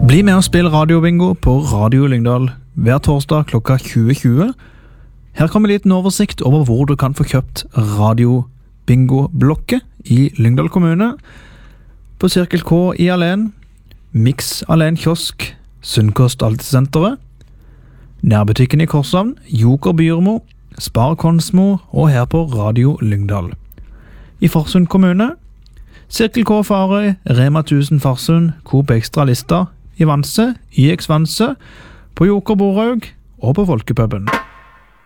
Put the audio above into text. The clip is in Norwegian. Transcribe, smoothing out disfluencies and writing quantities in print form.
Bli med og spill radiobingo på Radio Lyngdal hver torsdag klokka 20.20. Her kommer en liten oversikt over hvor du kan få kjøpt radiobingo-blokket i Lyngdal kommune. På Cirkel K i Alen, Mix Alen Kiosk, Sunnkost Altesenteret, Nærbutikken i Korshavn, Joker Byrmo, Spar Konsmo og her på Radio Lyngdal. I Farsund kommune, Cirkel K Farøy, Rema 1000 Farsund, Coop Extra Lista, i Vanse, YX Vanse, på Joker Borhaug og på Folkepuben.